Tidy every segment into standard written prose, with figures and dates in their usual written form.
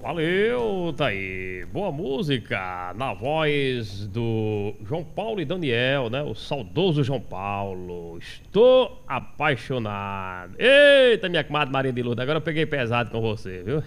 Valeu, tá aí. Boa música na voz do João Paulo e Daniel, né? O saudoso João Paulo. Estou apaixonado. Eita, minha comadre Maria de Lourdes, agora eu peguei pesado com você, viu?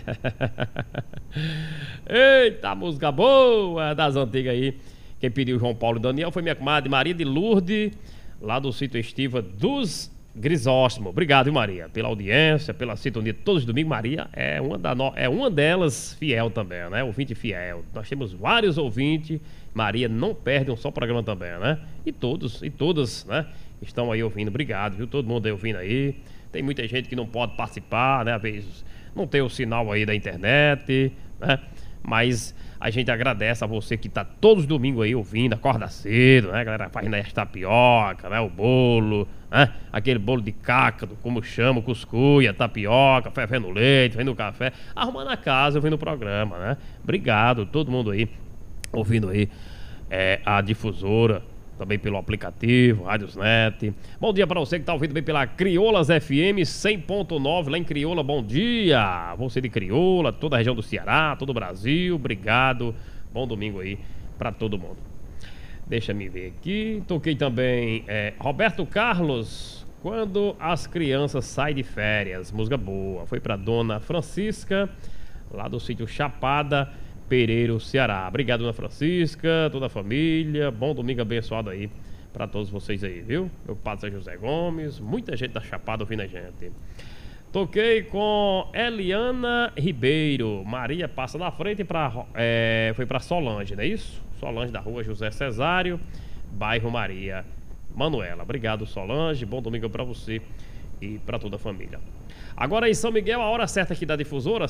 Eita, música boa das antigas aí. Quem pediu João Paulo e Daniel foi minha comadre Maria de Lourdes, lá do sítio Estiva dos Grisóstomo. Obrigado, viu, Maria, pela audiência, pela sintonia todos os domingos. Maria é uma delas fiel também, né? Ouvinte fiel. Nós temos vários ouvintes. Maria não perde um só programa também, né? E todos e todas, né? Estão aí ouvindo. Obrigado, viu? Todo mundo aí ouvindo aí. Tem muita gente que não pode participar, né? Às vezes não tem o sinal aí da internet, né? Mas a gente agradece a você que tá todos os domingos aí ouvindo, acorda cedo, né, galera? Fazendo as tapioca, né? O bolo, né? Aquele bolo de cácado, como chama, cuscuz, tapioca, fervendo leite, fervendo café, arrumando a casa, ouvindo o programa, né? Obrigado, todo mundo aí, ouvindo aí a difusora, também pelo aplicativo, Radiosnet. Bom dia para você que tá ouvindo bem pela Crioulas FM 100.9 lá em Crioula. Bom dia, você de Crioula, toda a região do Ceará, todo o Brasil, obrigado. Bom domingo aí para todo mundo. Deixa me ver aqui. Toquei também Roberto Carlos, Quando as Crianças Saem de Férias, música boa. Foi para Dona Francisca, lá do sítio Chapada Pereiro, Ceará. Obrigado, Dona Francisca, toda a família. Bom domingo abençoado aí pra todos vocês aí, viu? Meu padre José Gomes, muita gente da Chapada ouvindo a gente. Toquei com Eliana Ribeiro. Maria passa na frente foi pra Solange, não é isso? Solange da rua José Cesário, bairro Maria Manuela. Obrigado, Solange. Bom domingo pra você e pra toda a família. Agora em São Miguel, a hora certa aqui da difusora,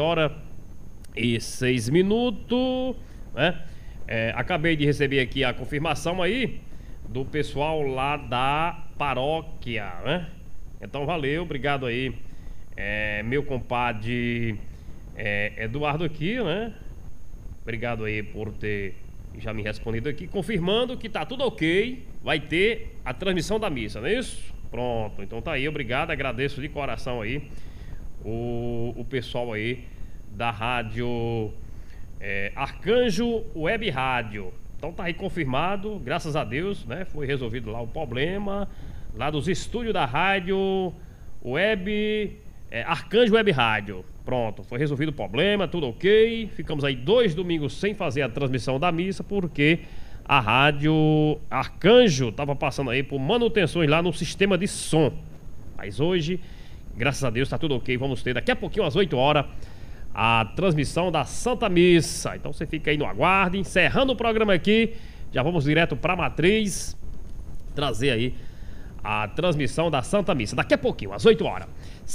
7h06, né? Acabei de receber aqui a confirmação aí do pessoal lá da paróquia, né? Então valeu, obrigado aí, meu compadre Eduardo aqui, né? Obrigado aí por ter já me respondido aqui, confirmando que tá tudo ok, vai ter a transmissão da missa, não é isso? Pronto, então tá aí, obrigado, agradeço de coração aí o pessoal aí da rádio Arcanjo Web Rádio. Então tá aí confirmado, graças a Deus, né? Foi resolvido lá o problema, lá dos estúdios da rádio Web, Arcanjo Web Rádio. Pronto, foi resolvido o problema, tudo ok. Ficamos aí 2 domingos sem fazer a transmissão da missa, porque a rádio Arcanjo tava passando aí por manutenções lá no sistema de som. Mas hoje, graças a Deus, tá tudo ok. Vamos ter daqui a pouquinho, às 8 horas, a transmissão da Santa Missa. Então você fica aí no aguardo. Encerrando o programa aqui, já vamos direto para a Matriz trazer aí a transmissão da Santa Missa daqui a pouquinho, às 8 horas.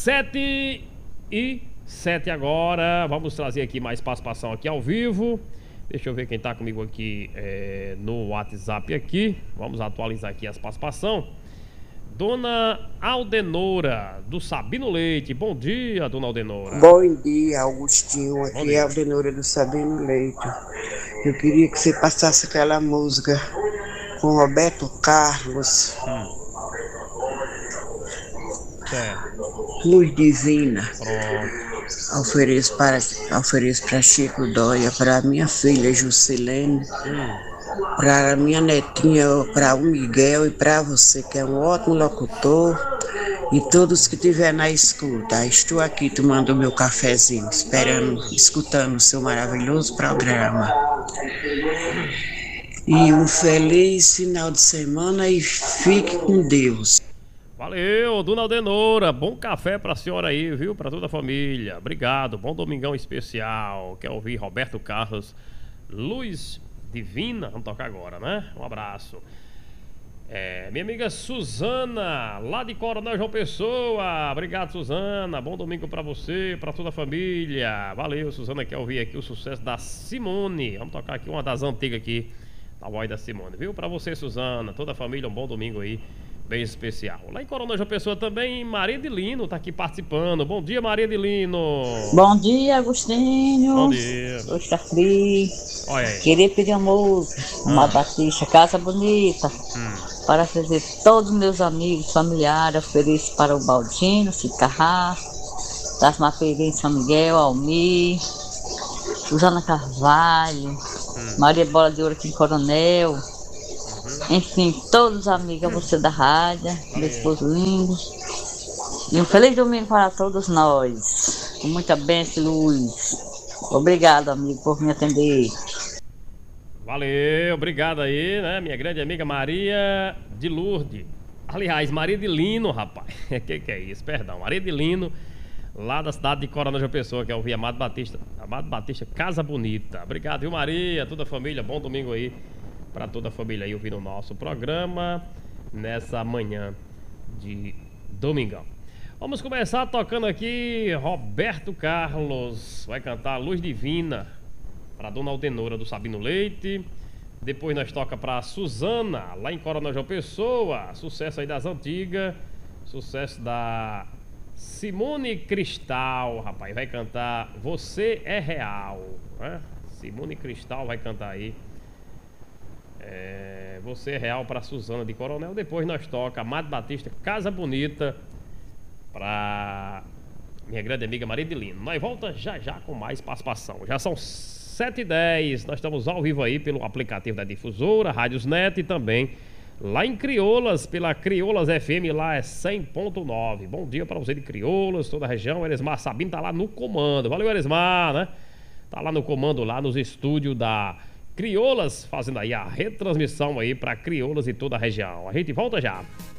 7h07 agora. Vamos trazer aqui mais participação aqui ao vivo. Deixa eu ver quem tá comigo aqui no WhatsApp aqui. Vamos atualizar aqui as participações. Dona Aldenora, do Sabino Leite. Bom dia, Dona Aldenora. Bom dia, Augustinho. Aqui é a Aldenora do Sabino Leite. Eu queria que você passasse aquela música com Roberto Carlos. Luz Divina. Pronto. Ofereço para Chico Dóia, para minha filha Juscelene, para minha netinha, para o Miguel e para você, que é um ótimo locutor, e todos que estiver na escuta. Estou aqui tomando o meu cafezinho, escutando o seu maravilhoso programa. E um feliz final de semana e fique com Deus. Valeu, Dona Aldenora. Bom café pra senhora aí, viu? Pra toda a família. Obrigado. Bom domingão especial. Quer ouvir Roberto Carlos, Luz Divina? Vamos tocar agora, né? Um abraço. Minha amiga Suzana, lá de Coronel João Pessoa. Obrigado, Suzana. Bom domingo pra você, pra toda a família. Valeu, Suzana. Quer ouvir aqui o sucesso da Simone? Vamos tocar aqui uma das antigas aqui, da voz da Simone, viu? Pra você, Suzana, toda a família, um bom domingo aí, bem especial. Lá em Coronel João Pessoa também, Maria de Lino tá aqui participando. Bom dia, Maria de Lino. Bom dia, Agostinho. Bom dia. Hoje tá frio. Olha aí. Queria pedir uma música, uma Batista, Casa Bonita, para fazer todos os meus amigos, familiares, ofereço para o Baldino, Cicarrá, das Mapeirinhas, São Miguel, Almir, Susana Carvalho, Maria Bola de Ouro aqui em Coronel. Enfim, todos os amigos, você da rádio, meu esposo lindo. E um feliz domingo para todos nós. Com muita bênção e luz. Obrigado, amigo, por me atender. Valeu, obrigado aí, né? Minha grande amiga Maria de Lourdes. Aliás, Maria de Lino, rapaz. Que é isso? Perdão, Maria de Lino, lá da cidade de Coronel João Pessoa, que é o Amado Batista. Amado Batista, Casa Bonita. Obrigado, viu, Maria? Toda a família, bom domingo aí para toda a família aí ouvindo o nosso programa nessa manhã de domingão. Vamos começar tocando aqui. Roberto Carlos vai cantar Luz Divina para Dona Aldenora do Sabino Leite. Depois nós toca para Suzana, lá em Coronel João Pessoa. Sucesso aí das antigas. Sucesso da Simone Cristal, rapaz. Vai cantar Você é Real, né? Simone Cristal vai cantar aí Você é Real para Suzana de Coronel. Depois nós toca Amado Batista, Casa Bonita, para minha grande amiga Maria de Lino. Nós volta já já com mais participação. Já são 7h10, nós estamos ao vivo aí pelo aplicativo da Difusora, Rádios Net e também lá em Crioulas, pela Crioulas FM, lá é 100.9. Bom dia para você de Crioulas, toda a região. O Eresmar Sabino tá lá no comando. Valeu, Eresmar, né? Tá lá no comando, lá nos estúdios da Crioulas, fazendo aí a retransmissão aí para Crioulas e toda a região. A gente volta já.